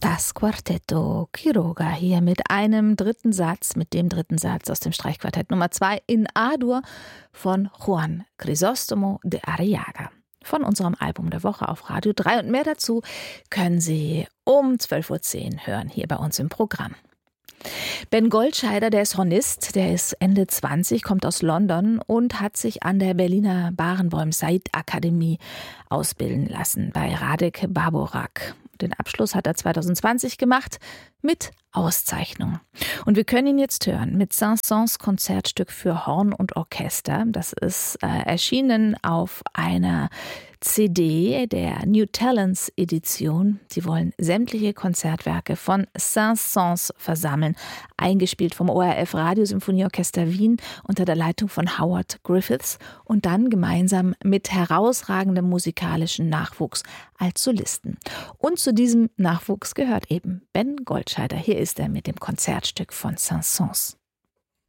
Das Quartetto Quiroga hier mit dem dritten Satz aus dem Streichquartett Nummer 2 in A-Dur von Juan Crisóstomo de Arriaga. Von unserem Album der Woche auf Radio 3 und mehr dazu können Sie um 12.10 Uhr hören, hier bei uns im Programm. Ben Goldscheider, der ist Hornist, der ist Ende 20, kommt aus London und hat sich an der Berliner Barenboim Said Akademie ausbilden lassen bei Radek Báborak. Den Abschluss hat er 2020 gemacht mit Auszeichnung. Und wir können ihn jetzt hören mit Saint-Saëns Konzertstück für Horn und Orchester. Das ist erschienen auf einer CD der New Talents Edition. Sie wollen sämtliche Konzertwerke von Saint-Saëns versammeln, eingespielt vom ORF Radiosymphonieorchester Wien unter der Leitung von Howard Griffiths und dann gemeinsam mit herausragendem musikalischen Nachwuchs als Solisten. Und zu diesem Nachwuchs gehört eben Ben Goldscheider. Hier ist er mit dem Konzertstück von Saint-Saëns.